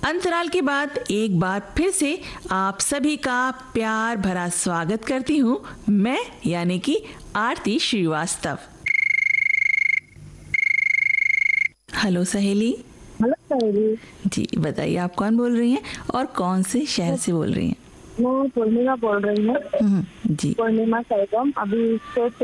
अंतराल के बाद एक बार फिर से आप सभी का प्यार भरा स्वागत करती हूँ मैं, यानी कि आरती श्रीवास्तव। हेलो सहेली। हेलो सहेली जी बताइए, आप कौन बोल रही हैं और कौन से शहर से बोल रही हैं? मैं पूर्णिमा बोल रही हूँ। जी। पूर्णिमा सैगम, अभी स्टेट